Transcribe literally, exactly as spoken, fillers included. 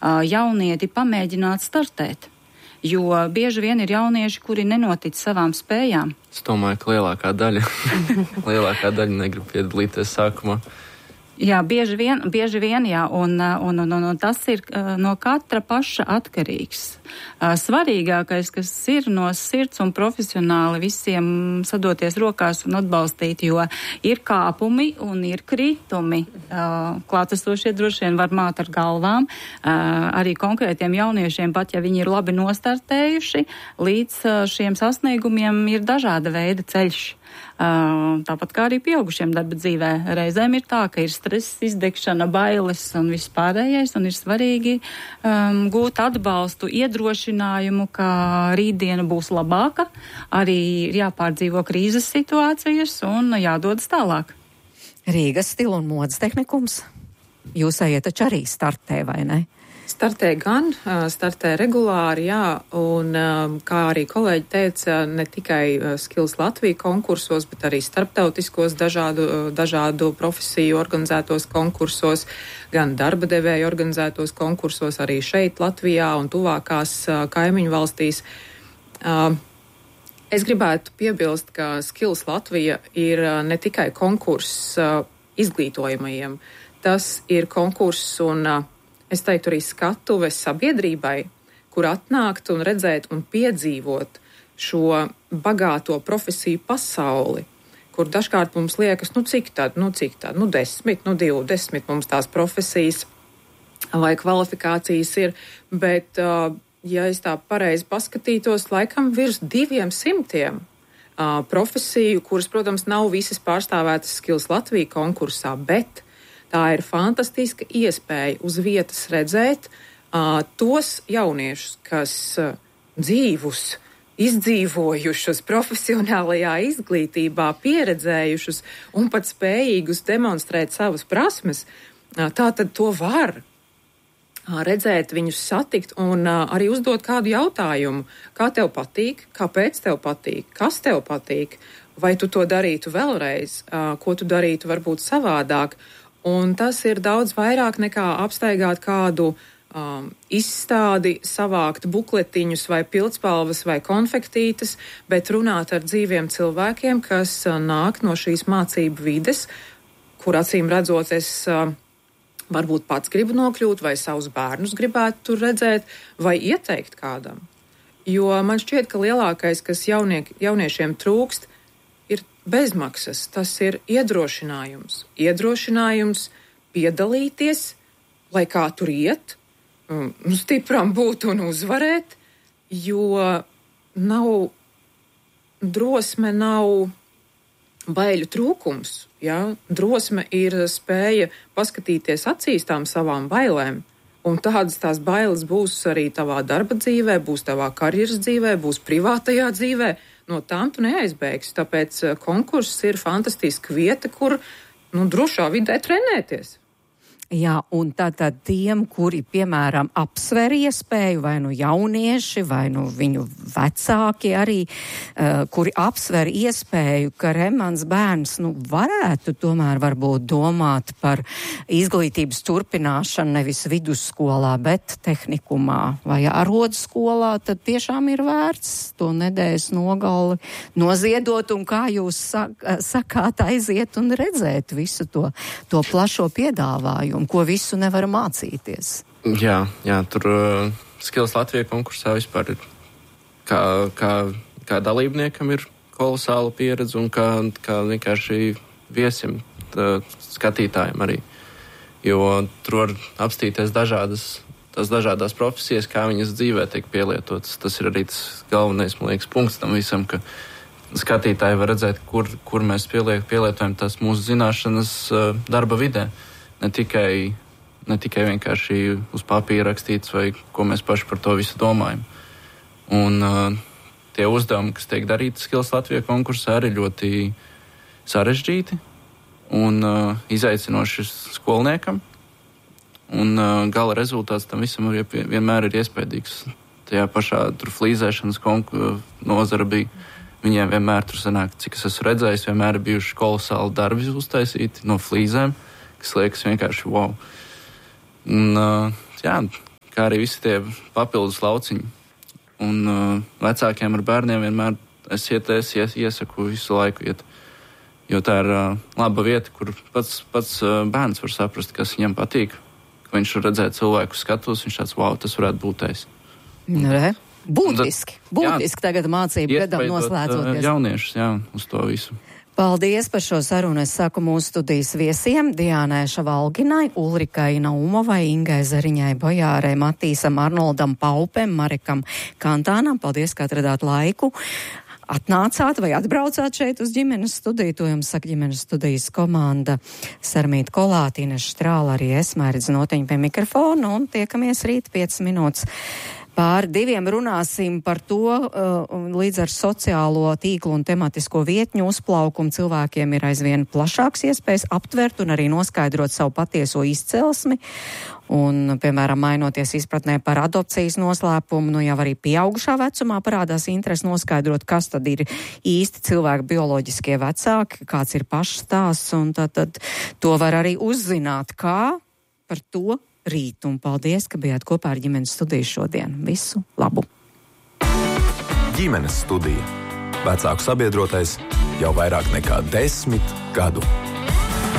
jaunieti pamēģināt startēt. Jo bieži vien ir jaunieši, kuri nenotic savām spējām. Es domāju, ka lielākā daļa, lielākā daļa negrib piedalīties sākumā. Jā, bieži vien, bieži vien jā, un, un, un, un, un tas ir no katra paša atkarīgs. Svarīgākais, kas ir no sirds un profesionāli visiem sadoties rokās un atbalstīt, jo ir kāpumi un ir kritumi. Klātesošie droši vien var māt ar galvām. Arī konkrētiem jauniešiem, pat ja viņi ir labi nostartējuši, līdz šiem sasniegumiem ir dažāda veida ceļš. Tāpat kā arī pieaugušiem darba dzīvē. Reizēm ir tā, ka ir stress, izdegšana, bailes un viss pārējais, un ir svarīgi um, gūt atbalstu, iedrošinājumu, ka rītdiena būs labāka, arī ir jāpārdzīvo krīzes situācijas un jādodas tālāk. Rīgas stila un modes tehnikums. Jūs ejat taču arī startē, vai ne? Startē gan, startē regulāri, jā, un kā arī kolēģi teica, ne tikai Skills Latvija konkursos, bet arī starptautiskos dažādu, dažādu profesiju organizētos konkursos, gan darba devēju organizētos konkursos, arī šeit Latvijā un tuvākās kaimiņu valstīs. Es gribētu piebilst, ka Skills Latvija ir ne tikai konkurss izglītojamajiem, tas ir konkurss un es teiktu arī skatuve sabiedrībai, kur atnākt un redzēt un piedzīvot šo bagāto profesiju pasauli, kur dažkārt mums liekas, nu cik tad, nu cik tad, nu desmit, nu divdesmit mums tās profesijas vai kvalifikācijas ir, bet, ja es tā pareizi paskatītos, laikam virs diviem simtiem profesiju, kuras, protams, nav visas pārstāvētas Skills Latvija konkursā, bet tā ir fantastiska iespēja uz vietas redzēt uh, tos jauniešus, kas uh, dzīvus, izdzīvojušus profesionālajā izglītībā, pieredzējušus un pat spējīgus demonstrēt savas prasmes. Uh, tā tad to var uh, redzēt, viņus satikt un uh, arī uzdot kādu jautājumu. Kā tev patīk? Kāpēc tev patīk? Kas tev patīk? Vai tu to darītu vēlreiz? Uh, ko tu darītu varbūt savādāk? Un tas ir daudz vairāk nekā apstaigāt kādu um, izstādi, savākt bukletiņus vai pildspalvas vai konfektītes, bet runāt ar dzīviem cilvēkiem, kas uh, nāk no šīs mācību vides, kur acīm redzot es uh, varbūt pats gribu nokļūt vai savus bērnus gribētu tur redzēt vai ieteikt kādam. Jo man šķiet, ka lielākais, kas jaunie, jauniešiem trūkst, bezmaksas, tas ir iedrošinājums. Iedrošinājums piedalīties, lai kā tur iet, um, stipram būt un uzvarēt, jo nav drosme, nav baiļu trūkums. Ja? Drosme ir spēja paskatīties acīs tām savām bailēm. Un tādas tās bailes būs arī tavā darba dzīvē, būs tavā karjeras dzīvē, būs privātajā dzīvē. No tām tu neaizbēgsi, tāpēc konkurss ir fantastiska vieta, kur nu, drošā vidē trenēties. Jā, un tātad tiem, kuri, piemēram, apsver iespēju, vai nu jaunieši, vai nu viņu vecāki arī, uh, kuri apsver iespēju, ka remans bērns, nu, varētu tomēr varbūt domāt par izglītības turpināšanu nevis vidusskolā, bet tehnikumā vai arodskolā, tad tiešām ir vērts to nedēļas nogali noziedot, un kā jūs sak- sakāt, aiziet un redzēt visu to, to plašo piedāvājumu. Ko visu nevar mācīties. Jā, jā tur uh, Skills Latvija konkursā vispār ir, kā, kā, kā dalībniekam ir kolosāla pieredze un kā, kā vienkārši viesiem, tā, skatītājiem arī. Jo tur var apstīties dažādas, tās dažādās profesijas, kā viņas dzīvē tiek pielietotas. Tas ir arī tas galvenais, man liekas, punkts tam visam, ka skatītāji var redzēt, kur, kur mēs pieliek, pielietojam tās mūsu zināšanas uh, darba vidē. Ne tikai, ne tikai vienkārši uz papīra rakstīts vai ko mēs paši par to visu domājam. Un uh, tie uzdevumi, kas tiek darīti Skills Latvija konkursā, arī ļoti sarežģīti un uh, izaicinoši skolniekam. Un uh, gala rezultāts tam visam arī vienmēr ir iespējīgs. Tajā pašā tur flīzēšanas konku, nozara bija. Viņiem vienmēr tur sanāk, cik es esmu redzējis, vienmēr ir bijuši kolosāli darbi uztaisīti no flīzēm, kas liekas vienkārši wow. Un, uh, jā, kā arī visi tie papildus lauciņi. Un uh, vecākiem ar bērniem vienmēr es, iet, es ies, iesaku visu laiku iet. Jo tā ir uh, laba vieta, kur pats, pats uh, bērns var saprast, kas viņam patīk. Ka viņš var redzēt cilvēku skatus, viņš tāds, wow, tas varētu būt es. Nu, re, būtiski, būtiski jā, tagad mācību gadam noslēdzoties. Jauniešus, jā, uz to visu. Paldies par šo sarunu. Es saku mūsu studijas viesiem Diānai Šavalginai, Ulrikai Naumovai, Ingai Zariņai Bojārai, Matīsam Arnoldam Paupem, Marekam Kantānam. Paldies, ka atradāt laiku. Atnācāt vai atbraucāt šeit uz ģimenes studiju, to jums saka ģimenes studijas komanda Sarmīta Kolāte, Inese Štrāla, arī es Mairidz Noteņa pie mikrofona un tiekamies rīt piecas minūtes. Pār diviem runāsim par to, līdz ar sociālo tīklu un tematisko vietņu uzplaukumu cilvēkiem ir aizvien plašāks iespējas aptvert un arī noskaidrot savu patieso izcelsmi. Un, piemēram, mainoties izpratnē par adopcijas noslēpumu, nu jau arī pieaugušā vecumā parādās interesi noskaidrot, kas tad ir īsti cilvēku bioloģiskie vecāki, kāds ir pašstāsts, un tad, tad to var arī uzzināt, kā par to rīt. Un paldies, ka bijāt kopā ar ģimenes studiju šodien. Visu labu! Ģimenes studija. Vecāku sabiedrotais jau vairāk nekā desmit gadu.